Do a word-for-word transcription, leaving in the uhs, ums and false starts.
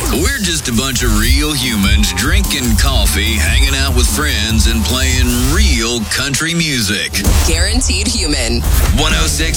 We're just a bunch of real humans drinking coffee, hanging out with friends, and playing real country music. Guaranteed Human. one oh six